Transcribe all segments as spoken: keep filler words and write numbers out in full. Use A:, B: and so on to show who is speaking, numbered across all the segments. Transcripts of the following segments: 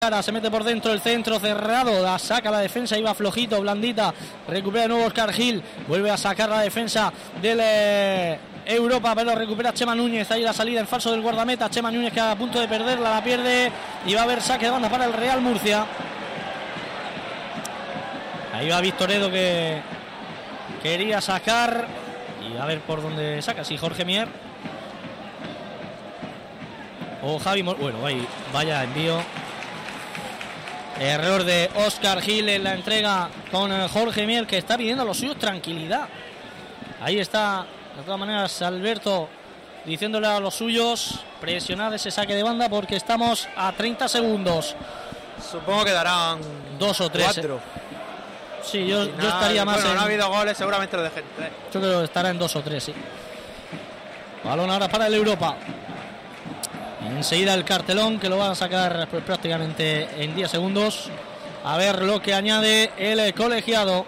A: Se mete por dentro, el centro cerrado, la saca la defensa, iba flojito, blandita, recupera de nuevo Óscar Gil, vuelve a sacar la defensa del eh, Europa, pero recupera Chema Núñez, ahí la salida en falso del guardameta, Chema Núñez que a punto de perderla, la pierde y va a haber saque de banda para el Real Murcia. Ahí va Víctor Edo que quería sacar y a ver por dónde saca, si Jorge Mier o Javi Mor... bueno, ahí, vaya envío. Error de Óscar Gil en la entrega con Jorge Mier, que está pidiendo a los suyos tranquilidad. Ahí está, de todas maneras, Alberto diciéndole a los suyos presionar ese saque de banda porque estamos a treinta segundos.
B: Supongo que darán
A: dos o tres.
B: Cuatro.
A: Sí, yo, yo estaría más
B: bueno,
A: en...
B: no ha habido goles, seguramente lo dejen tres.
A: Yo creo que estará en dos o tres, sí. Balón ahora para el Europa. Enseguida el cartelón que lo van a sacar pues, prácticamente en diez segundos. A ver lo que añade el colegiado.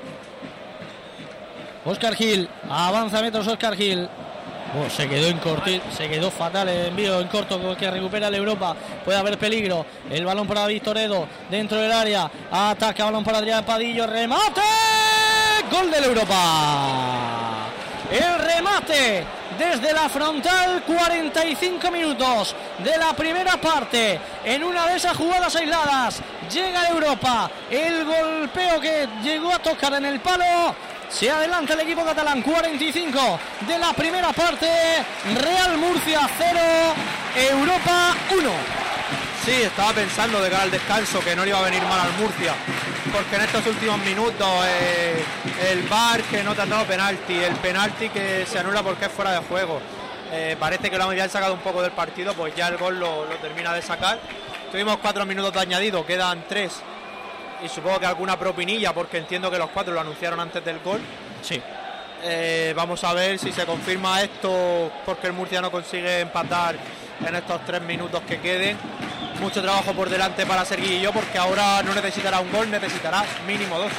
A: Óscar Gil, avanza metros Óscar Gil. Oh, se quedó en corto, se quedó fatal el envío en corto que recupera el Europa. Puede haber peligro. El balón para Víctor Edo dentro del área. Ataca, balón para Adrián Padillo. Remate. Gol del Europa. El remate desde la frontal, cuarenta y cinco minutos de la primera parte. En una de esas jugadas aisladas llega el Europa. El golpeo que llegó a tocar en el palo. Se adelanta el equipo catalán. Cuarenta y cinco de la primera parte. Real Murcia cero, Europa uno.
B: Sí, estaba pensando de cara al descanso que no le iba a venir mal al Murcia, porque en estos últimos minutos eh, el V A R que no te ha dado penalti, el penalti que se anula porque es fuera de juego, eh, parece que lo habían sacado un poco del partido, pues ya el gol lo, lo termina de sacar. Tuvimos cuatro minutos de añadido, quedan tres y supongo que alguna propinilla porque entiendo que los cuatro lo anunciaron antes del gol.
A: Sí.
B: Eh, vamos a ver si se confirma esto porque el Murcia no consigue empatar en estos tres minutos que queden. Mucho trabajo por delante para Serguillo porque ahora no necesitará un gol, necesitará mínimo dos.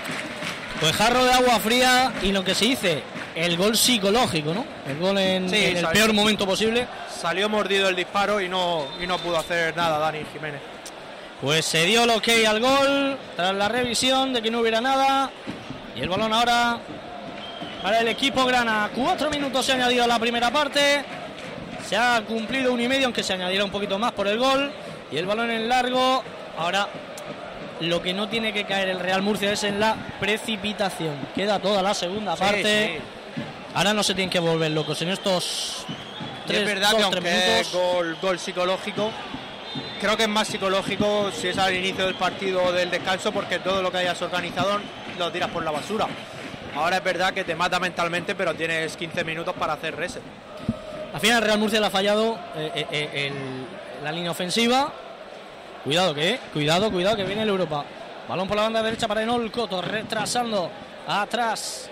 A: Pues jarro de agua fría y lo que se dice, el gol psicológico, ¿no? El gol en,
B: sí,
A: en el
B: salió,
A: peor momento posible.
B: Salió mordido el disparo y no, y no pudo hacer nada Dani Jiménez.
A: Pues se dio el ok al gol tras la revisión de que no hubiera nada. Y el balón ahora para el equipo grana. Cuatro minutos se ha añadido a la primera parte. Se ha cumplido un y medio, aunque se añadiera un poquito más por el gol. Y el balón en largo. Ahora, lo que no tiene que caer el Real Murcia es en la precipitación. Queda toda la segunda sí, parte. Sí. Ahora no se tienen que volver locos en estos tres,
B: es verdad
A: dos,
B: que aunque
A: tres minutos.
B: Es gol, gol psicológico, creo que es más psicológico si es al inicio del partido o del descanso, porque todo lo que hayas organizado lo tiras por la basura. Ahora es verdad que te mata mentalmente, pero tienes quince minutos para hacer reset.
A: Al final el Real Murcia le ha fallado eh, eh, el, la línea ofensiva. Cuidado que, cuidado, cuidado que viene el Europa. Balón por la banda derecha para Enol Coto, retrasando atrás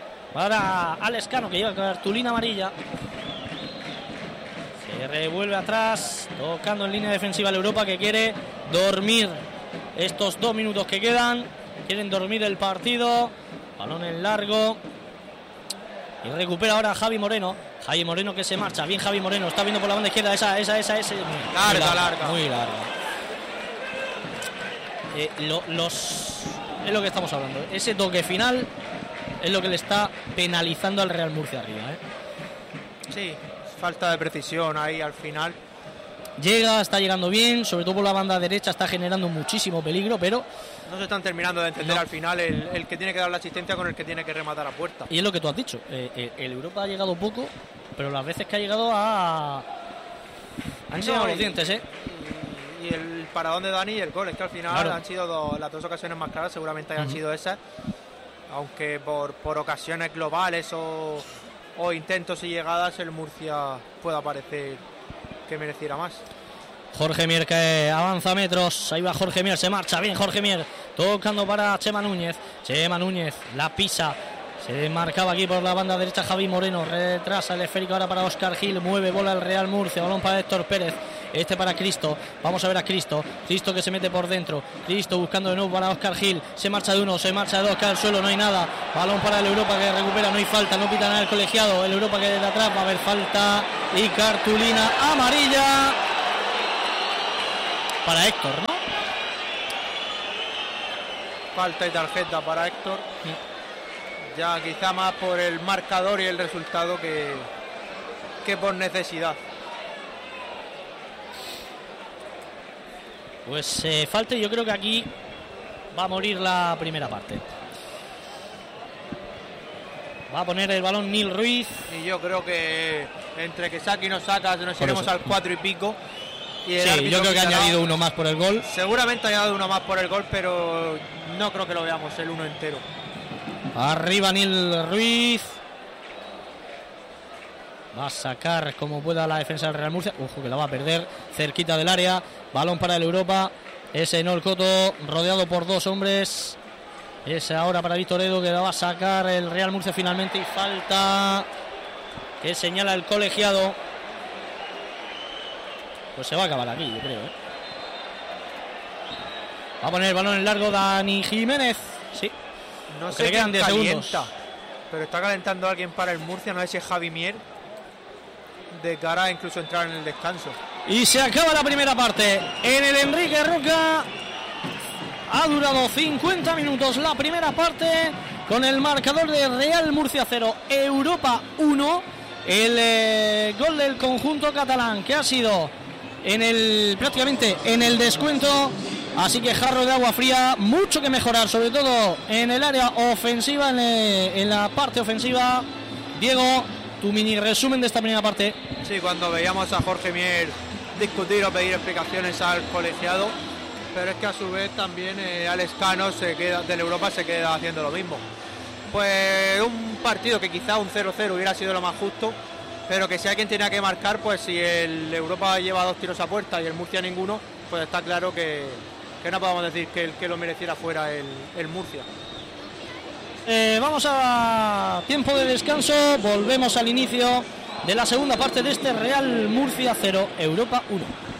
A: para Alex Cano, que lleva cartulina amarilla. Se revuelve atrás, tocando en línea defensiva el Europa, que quiere dormir estos dos minutos que quedan. Quieren dormir el partido. Balón en largo. Y recupera ahora Javi Moreno. Javi Moreno que se marcha. Bien Javi Moreno. Está viendo por la banda izquierda. Esa, esa, esa, esa.
B: Larga, larga. larga.
A: Muy larga. Eh, lo, los... Es lo que estamos hablando. Ese toque final es lo que le está penalizando al Real Murcia arriba, ¿eh?
B: Sí, falta de precisión ahí al final.
A: Llega, está llegando bien. Sobre todo por la banda derecha está generando muchísimo peligro, pero...
B: No se están terminando de entender
A: no.
B: al final el, el que tiene que dar la asistencia con el que tiene que rematar a puerta.
A: Y es lo que tú has dicho, eh, eh, el Europa ha llegado poco, pero las veces que ha llegado a... han llegado no, los dientes, ¿eh?
B: Y, y el paradón de Dani y el gol, es que al final
A: claro.
B: han sido dos, las dos ocasiones más claras, seguramente hayan uh-huh. sido esas, aunque por, por ocasiones globales o, o intentos y llegadas el Murcia pueda parecer que mereciera más.
A: Jorge Mier que avanza metros. Ahí va Jorge Mier, se marcha bien Jorge Mier. Tocando para Chema Núñez. Chema Núñez la pisa. Se marcaba aquí por la banda derecha Javi Moreno. Retrasa el esférico ahora para Óscar Gil. Mueve bola el Real Murcia. Balón para Héctor Pérez. Este para Cristo. Vamos a ver a Cristo. Cristo que se mete por dentro. Cristo buscando de nuevo para Óscar Gil. Se marcha de uno, se marcha de dos. Cae al suelo, no hay nada. Balón para el Europa que recupera. No hay falta, no pita nada el colegiado. El Europa que desde atrás va a haber falta. Y cartulina amarilla para Héctor, ¿no?
B: Falta y tarjeta para Héctor. Sí. Ya quizá más por el marcador y el resultado que, que por necesidad.
A: Pues eh, falta, y yo creo que aquí va a morir la primera parte. Va a poner el balón Nil Ruiz.
B: Y yo creo que entre que saque y no saca nos iremos al cuatro y pico. Y el
A: sí, yo creo que ha añadido uno más por el gol.
B: Seguramente ha añadido uno más por el gol, pero no creo que lo veamos el uno entero.
A: Arriba Nil Ruiz. Va a sacar como pueda la defensa del Real Murcia. Ojo que la va a perder cerquita del área. Balón para el Europa. Ese Enol Coto rodeado por dos hombres. Ese ahora para Víctor Edo, que la va a sacar el Real Murcia finalmente. Y falta que señala el colegiado. Pues se va a acabar aquí, yo creo, ¿eh? Va a poner el balón en largo Dani Jiménez. Sí.
B: No sé,
A: le quedan diez segundos.
B: Pero está calentando a alguien para el Murcia. No sé si es Javi Mier, de cara a incluso entrar en el descanso.
A: Y se acaba la primera parte en el Enrique Roca. Ha durado cincuenta minutos la primera parte, con el marcador de Real Murcia cero, Europa uno. El eh, gol del conjunto catalán, que ha sido en el prácticamente en el descuento. Así que jarro de agua fría, mucho que mejorar, sobre todo en el área ofensiva, en, eh, en la parte ofensiva. Diego, tu mini resumen de esta primera parte.
B: Sí, cuando veíamos a Jorge Mier discutir o pedir explicaciones al colegiado, pero es que a su vez también eh, Alex Cano se queda, del Europa se queda haciendo lo mismo. Pues un partido que quizá un cero cero hubiera sido lo más justo, pero que si alguien tenía que marcar, pues si el Europa lleva dos tiros a puerta y el Murcia ninguno, pues está claro que, que no podemos decir que el que lo mereciera fuera el, el Murcia.
A: Eh, vamos a tiempo de descanso, volvemos al inicio de la segunda parte de este Real Murcia cero, Europa uno.